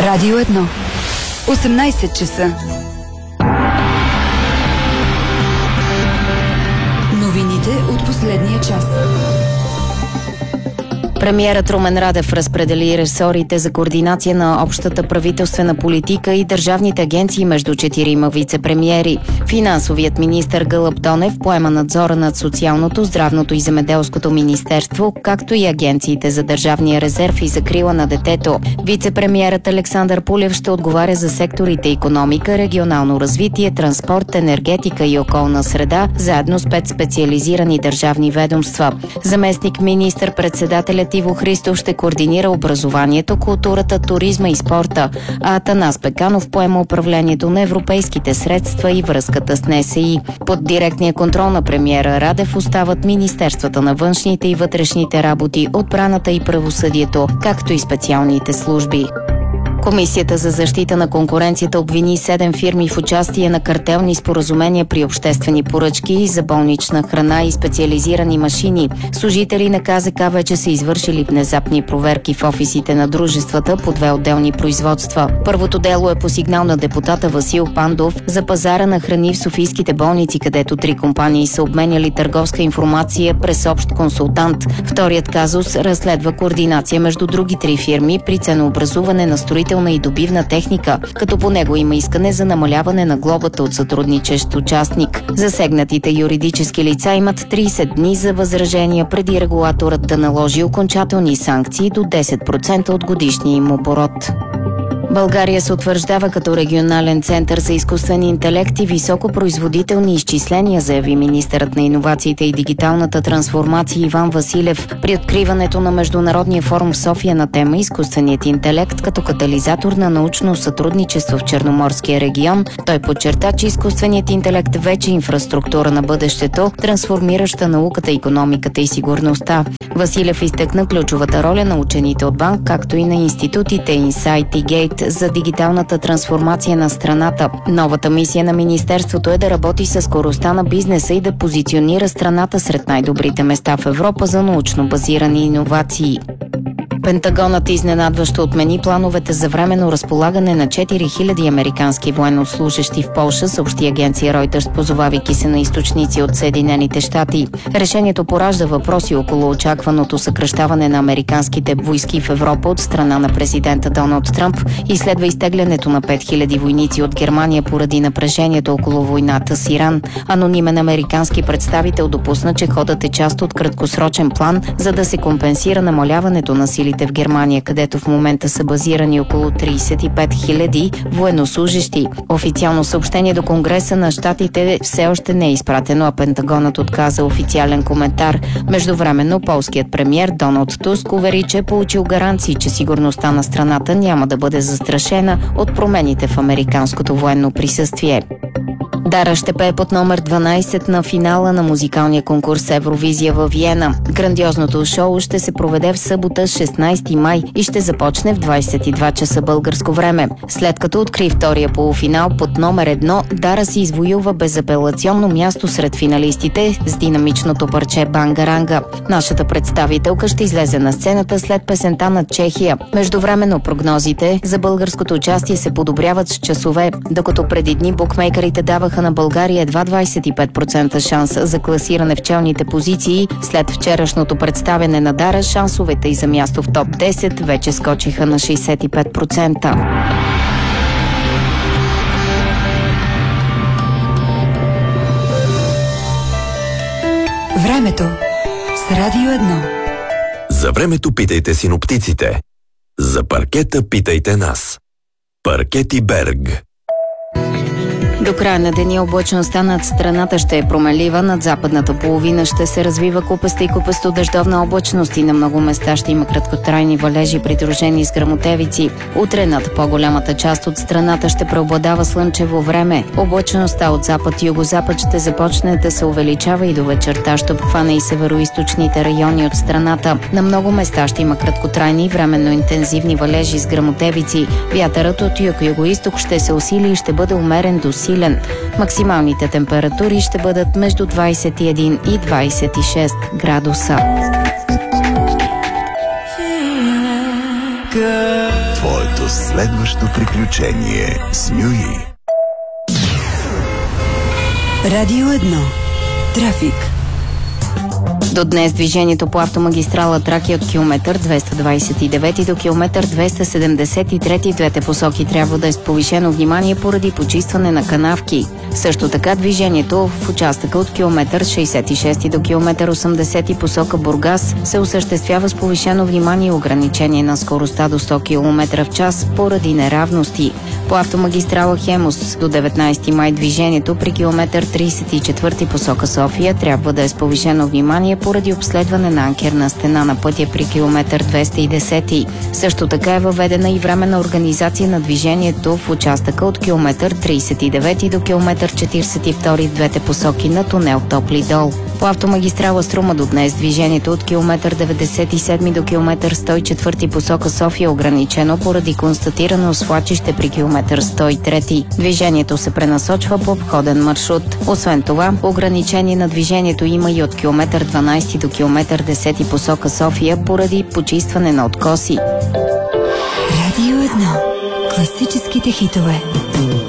Радио 1. 18 часа. Новините от последния час. Премиерът Румен Радев разпредели ресорите за координация на общата правителствена политика и държавните агенции между 4 вице-премиери. Финансовият министър Гълъб Донев поема надзора над социалното, здравното и земеделското министерство, както и агенциите за държавния резерв и закрила на детето. Вице-премиерът Александър Пулев ще отговаря за секторите икономика, регионално развитие, транспорт, енергетика и околна среда, заедно с 5 специализирани държавни ведомства. Заместник министър-председателят Иво Христов ще координира образованието, културата, туризма и спорта, а Атанас Пеканов поема управлението на европейските средства и връзката с НСИ. Под директния контрол на премиера Радев остават министерствата на външните и вътрешните работи, отбраната и правосъдието, както и специалните служби. Комисията за защита на конкуренцията обвини 7 фирми в участие на картелни споразумения при обществени поръчки за болнична храна и специализирани машини. Служители на КЗК вече са извършили внезапни проверки в офисите на дружествата по 2 отделни производства. Първото дело е по сигнал на депутата Васил Пандов за пазара на храни в софийските болници, където 3 компании са обменяли търговска информация през общ консултант. Вторият казус разследва координация между други 3 фирми при ценообразуване на строителна и добивна техника, като по него има искане за намаляване на глобата от сътрудничещ участник. Засегнатите юридически лица имат 30 дни за възражения преди регулаторът да наложи окончателни санкции до 10% от годишния им оборот. България се утвърждава като регионален център за изкуствен интелект и високопроизводителни изчисления, заяви министърът на иновациите и дигиталната трансформация Иван Василев при откриването на Международния форум в София на тема изкуственият интелект като катализатор на научно сътрудничество в Черноморския регион. Той подчерта, че изкуственият интелект вече е инфраструктура на бъдещето, трансформираща науката, икономиката и сигурността. Василев изтъкна ключовата роля на учените от БАН, както и на институтите Insight и Gate за дигиталната трансформация на страната. Новата мисия на министерството е да работи със скоростта на бизнеса и да позиционира страната сред най-добрите места в Европа за научно базирани иновации. Пентагонът изненадващо отмени плановете за временно разполагане на 4000 американски военнослужещи в Полша, съобщи агенция Reuters, позовавайки се на източници от Съединените щати. Решението поражда въпроси около очакваното съкращаване на американските войски в Европа от страна на президента Доналд Тръмп и следва изтеглянето на 5000 войници от Германия поради напрежението около войната с Иран. Анонимен американски представител допусна, че ходът е част от краткосрочен план, за да се компенсира намаляването на силите в Германия, където в момента са базирани около 35 000 военнослужещи. Официално съобщение до Конгреса на щатите все още не е изпратено, а Пентагонът отказа официален коментар. Междувременно полският премиер Доналд Туск увери, че е получил гаранции, че сигурността на страната няма да бъде застрашена от промените в американското военно присъствие. Дара ще пее под номер 12 на финала на музикалния конкурс Евровизия във Виена. Грандиозното шоу ще се проведе в събота 16 май и ще започне в 22 часа българско време. След като откри втория полуфинал под номер 1, Дара си извоюва безапелационно място сред финалистите с динамичното парче Бангаранга. Нашата представителка ще излезе на сцената след песента на Чехия. Междувременно прогнозите за българското участие се подобряват с часове, докато преди дни букмейкерите даваха на България едва 25% шанс за класиране в челните позиции. След вчерашното представяне на Дара, шансовете и за място в топ 10 вече скочиха на 65%. Времето с Радио 1. За времето питайте синоптиците. За паркета питайте нас. Паркети Берг. До края на деня облачността над страната ще е промелива, над западната половина ще се развива купеста и купесто дъждовна облачност и на много места ще има краткотрайни валежи, придружени с гръмотевици. Утре над по-голямата част от страната ще преобладава слънчево време. Облачността от запад и югозапад ще започне да се увеличава и до вечерта ще обхване и североизточните райони от страната. На много места ще има краткотрайни и временно интензивни валежи с гръмотевици. Вятърът от юг-югоизток ще се усили и ще бъде умерен до силен. Максималните температури ще бъдат между 21 и 26 градуса. твоето следващо приключение с Нюи. Радио 1. Трафик. До днес движението по автомагистрала Тракия от километър 229 до километър 273 в двете посоки трябва да е с повишено внимание поради почистване на канавки. Също така движението в участъка от километър 66 до километър 80 посока Бургас се осъществява с повишено внимание и ограничение на скоростта до 100 км в час поради неравности. По автомагистрала Хемус до 19 май движението при километър 34 посока София трябва да е с повишено внимание поради обследване на анкерна стена на пътя при километър 210. Също така е въведена и временна организация на движението в участъка от километър 39 до километър 42 в двете посоки на тунел Топли дол. По автомагистрала Струма до днес движението от километър 97 до километър 104 посока София е ограничено поради констатирано свлачище при километър 103. Движението се пренасочва по обходен маршрут. Освен това, ограничение на движението има и от километър 12 до километър 10 посока София поради почистване на откоси. Радио 1. Класическите хитове.